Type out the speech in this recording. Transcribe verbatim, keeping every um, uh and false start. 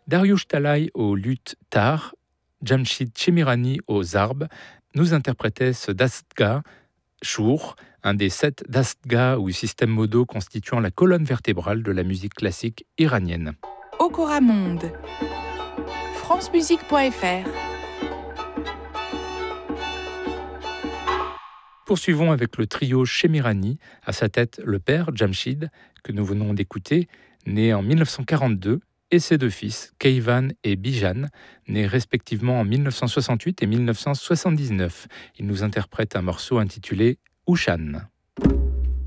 Dariush Talay au luth tar, Jamshid Chemirani au zarb nous interprétaient ce dastgah, Shur, un des sept dastgahs ou systèmes modaux constituant la colonne vertébrale de la musique classique iranienne. Okora Monde, francemusique point f r. Poursuivons avec le trio Chemirani, à sa tête le père Jamshid, que nous venons d'écouter, né en mille neuf cent quarante-deux, et ses deux fils, Keyvan et Bijan, nés respectivement en mille neuf cent soixante-huit et mille neuf cent soixante-dix-neuf. Ils nous interprètent un morceau intitulé Ushan.